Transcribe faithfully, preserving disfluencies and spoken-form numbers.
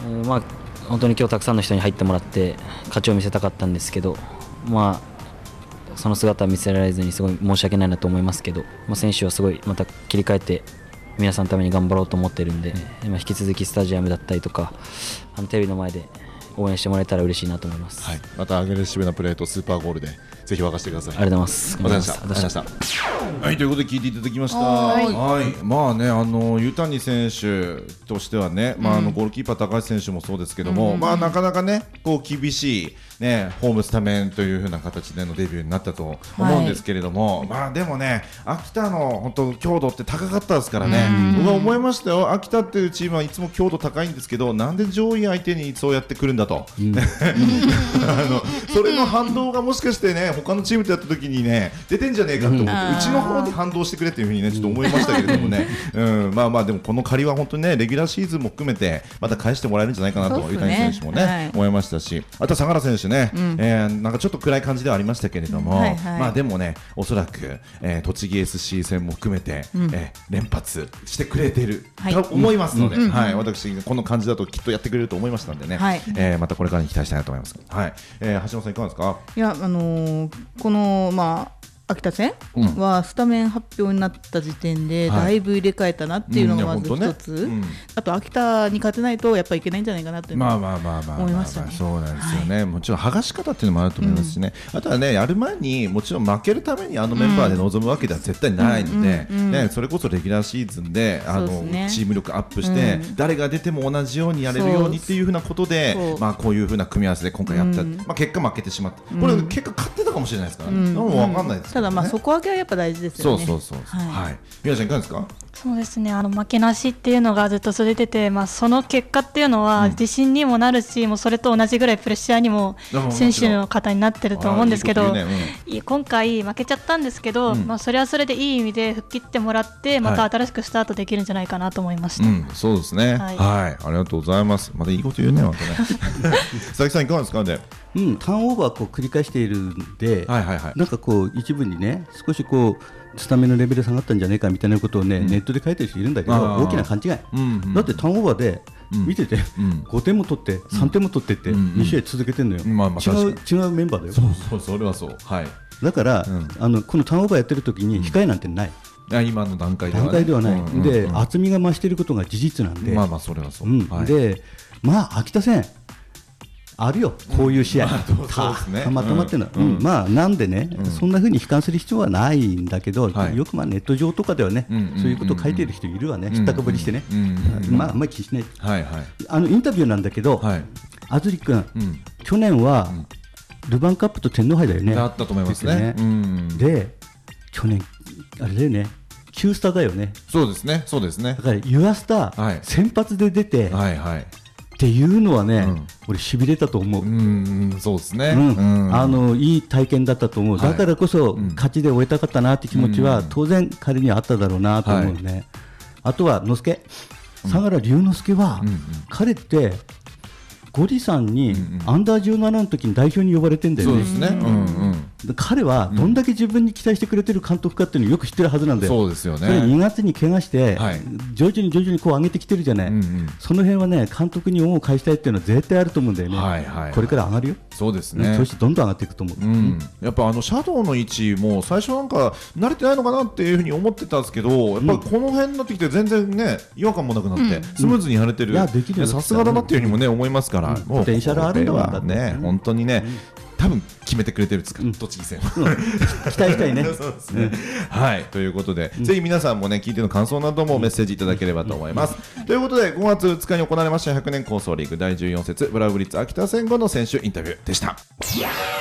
えーまあ、本当に今日たくさんの人に入ってもらって勝ちを見せたかったんですけど、まあ、その姿は見せられずにすごい申し訳ないなと思いますけど、まあ、選手はすごいまた切り替えて皆さんのために頑張ろうと思ってるんで、今引き続きスタジアムだったりとかあのテレビの前で応援してもらえたら嬉しいなと思います、 はい、またアグレッシブなプレーとスーパーゴールでぜひ沸かしてください。 ありがとうございます。 ありがとうございました。はい、ということで聞いていただきました。はい、まあね、あの湯谷選手としてはね、まあ、あのゴールキーパー高橋選手もそうですけども、うん、まあなかなかねこう厳しいねホームスタメンという風な形でのデビューになったと思うんですけれども、はい、まあでもね秋田の本当強度って高かったですからね、僕は思いましたよ。秋田っていうチームはいつも強度高いんですけど、なんで上位相手にそうやってくるんだと、うん、あのそれの反動がもしかしてね他のチームとやった時にね出てんじゃねえかと思って、うん、うちの方に反動してくれっていう風にねちょっと思いましたけれどもね、うん、まあまあでもこの借りは本当にねレギュラーシーズンも含めてまた返してもらえるんじゃないかなと湯谷選手もね、はい、思いましたし、あとは相良選手ね、うん、えー、なんかちょっと暗い感じではありましたけれども、はいはい、まあでもねおそらく、えー、栃木 エスシー 戦も含めて、うん、えー、連発してくれている、はい、と思いますので、うん、はい、私この感じだときっとやってくれると思いましたんでね、はい、えー、またこれからに期待したいなと思います。はい、えー、橋本さんいかがですか。 いや、あのー、このまあ秋田戦はスタメン発表になった時点でだいぶ入れ替えたなっていうのがまず一つ、うんね、うん、あと秋田に勝てないとやっぱりいけないんじゃないかなというのは思いましたね。 そうなんですよね、はい、もちろん剥がし方っていうのもあると思いますしね、うん、あとはねやる前にもちろん負けるためにあのメンバーで臨むわけでは絶対ないので、うんうんうんね、それこそレギュラーシーズンであの、ね、チーム力アップして、うん、誰が出ても同じようにやれるようにっていう風なことで、まあ、こういう風な組み合わせで今回やった、うん、まあ、結果負けてしまった、これ結果勝ってたかもしれないですからね、うん、もう分かんないですけどね。 ただまあ底上げはやっぱ大事ですよね。 そうそうそうそう、はい、宮ちゃんいかがですか。 そうですね、あの負けなしっていうのがずっと続いてて、まあ、その結果っていうのは自信にもなるし、うん、もうそれと同じぐらいプレッシャーにも選手の方になってると思うんですけど、いいね、うん、今回負けちゃったんですけど、うん、まあ、それはそれでいい意味で吹っ切ってもらってまた新しくスタートできるんじゃないかなと思いました、 はい、うん、そうですね、はい、はい、ありがとうございます。またいいこと言うね、またね佐々木さんいかがですかね。 うん、ターンオーバーこう繰り返しているんで、はいはいはい、なんかこう一部にね少しこうスタメンのレベル下がったんじゃないかみたいなことをね、うん、ネットで書いてる人いるんだけど、大きな勘違い、うんうん、だってターンオーバーで見てて、うん、ごてんも取ってさんてんも取ってってに試合続けてるのよ、まあまあ、違う、違うメンバーだよ。 そうそう、それはそう、はい、 だから、うん、あのこのターンオーバーやってる時に控えなんてない、 うん、今の段階では、ね、 段階ではない、うんうんうん、で厚みが増していることが事実なんで、 まあまあそれはそう、 うん、はい、でまあ秋田戦あるよ、こういう試合、まあたまたまってのは、うんうん、まあなんでね、うん、そんな風に悲観する必要はないんだけど、はい、よくまあネット上とかではね、うんうんうんうん、そういうことを書いている人いるわね、知ったかぶりしてね、うんうんうん、まああんまり気にしない、はいはい、あのインタビューなんだけど、はい、あずり君、うん、去年は、うん、ルヴァンカップと天皇杯だよね、 だったと思いますね、うん、 で去年あれだよね、キュースターだよね。 そうですね、そうですね。 だからユアスター、はい、先発で出て、はいはい、っていうのはね、うん、俺しびれたと思う。うん、 そうですね、 うんうん、あのいい体験だったと思う、はい、だからこそ、うん、勝ちで終えたかったなって気持ちは、うん、当然彼にはあっただろうなと思うね、はい、あとは之助、相良龍之介は、うんうん、彼ってゴリさんにアンダーじゅうななの時に代表に呼ばれてんだよね。 そうですね、うんうん、 彼はどんだけ自分に期待してくれてる監督かっていうのをよく知ってるはずなんだよ。 そうですよね。 それにがつに怪我して、はい、徐々に徐々にこう上げてきてるじゃない、うんうん、その辺はね監督に恩を返したいっていうのは絶対あると思うんだよね、はいはいはい、これから上がるよ。 そうですね、 調子どんどん上がっていくと思う、 うん、やっぱあのシャドウの位置も最初なんか慣れてないのかなっていうふうに思ってたんですけど、やっぱりこの辺になってきて全然ね違和感もなくなって、うん、スムーズにやれてる、さすがだなっていうふうにもね思いますから、うん、 ポテンシャルあるんだもんだってね、本当にね、うん、多分決めてくれてるんですか、うん、栃木戦は、うん、 期待したいねそうですね、うん、はいということで、うん、ぜひ皆さんもね聞いての感想などもメッセージいただければと思います、うん、ということでごがつふつかに行われましたひゃくねん構想リーグだいじゅうよん節ブラウブリッツ秋田戦後の選手インタビューでした。